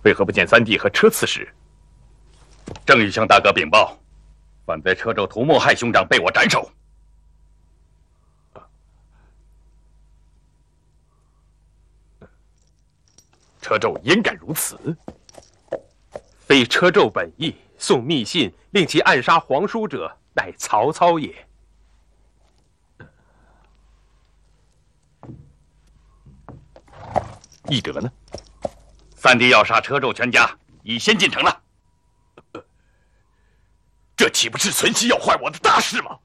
为何不见三弟和车刺史？ 正欲向大哥禀报，反在车胄涂谋害兄长，被我斩首。 车胄焉敢如此？ 非车胄本意，送密信令其暗杀皇叔者，乃曹操也。 翼德呢？ 三弟要杀车胄全家，已先进城了。 这岂不是存心要坏我的大事吗？